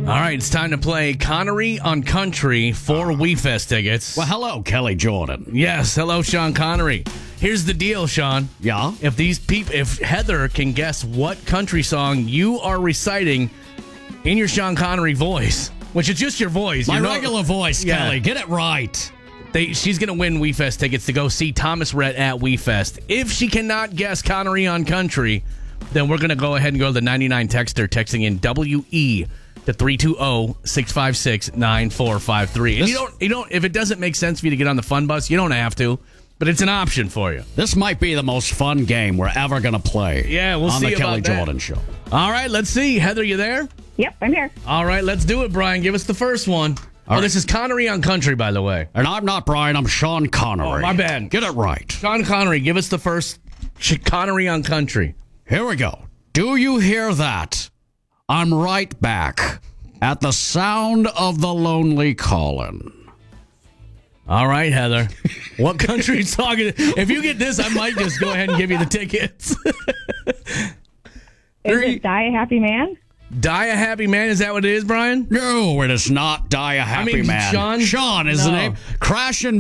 right, it's time to play Connery on Country for WeFest tickets. Well, hello, Kelly Jordan. Yes, hello, Sean Connery. Here's the deal, Sean. Yeah? If Heather can guess what country song you are reciting in your Sean Connery voice, which is just your voice. My regular voice, Yeah. Kelly. Get it right. She's going to win WeFest tickets to go see Thomas Rhett at WeFest. If she cannot guess Connery on Country, then we're going to go ahead and go to the 99 texter, texting in WE to 320-656-9453. And you don't. If it doesn't make sense for you to get on the fun bus, you don't have to. But it's an option for you. This might be the most fun game we're ever going to play. Yeah, we'll on see the Kelly about that. Jordan Show. All right, let's see. Heather, you there? Yep, I'm here. All right, let's do it, Brian. Give us the first one. All This right. is Connery on Country, by the way. And I'm not Brian, I'm Sean Connery. Oh, my bad. Get it right. Sean Connery, give us the first Connery on Country. Here we go. Do you hear that? I'm right back at the sound of the lonely calling. All right, Heather. What country song is it? If you get this, I might just go ahead and give you the tickets. Is it Die a Happy Man? Die a Happy Man, is that what it is, Brian? No, it is not Die a Happy Man. Sean? Sean is the No. name. Crashing